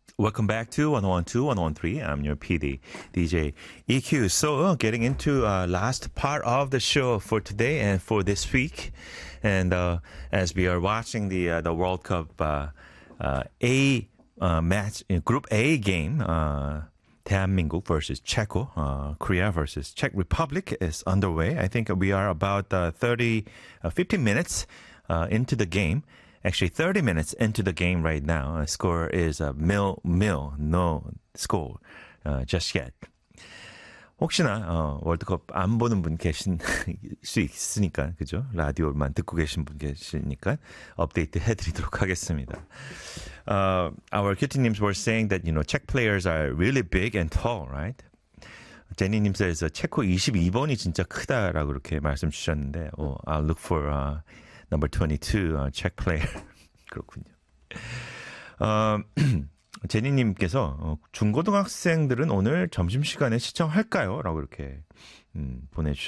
Welcome back to 1012, 1013. I'm your PD, DJ EQ. So, getting into last part of the show for today and for this week. And as we are watching the World Cup A match, Group A game, 대한민국 versus Czechia, Korea versus Czech Republic is underway. I think we are about 15 minutes into the game. Actually, 30 minutes into the game right now. Score is 0-0. No score just yet. 혹시나 월드컵 안 보는 분 계신 수 있으니까 그죠? 라디오만 듣고 계신 분 계시니까 업데이트 해드리도록 하겠습니다. Our 큐티님s were saying that Czech players are really big and tall, right? 제니님 says 체코 22번이 진짜 크다라고 그렇게 말씀 주셨는데, I'll look for number 22 Czech player. 그렇군요. 제니님께서 중고등학생들은 오늘 점심시간에 시청할까요? 라고 이렇게 보내주셨습니다.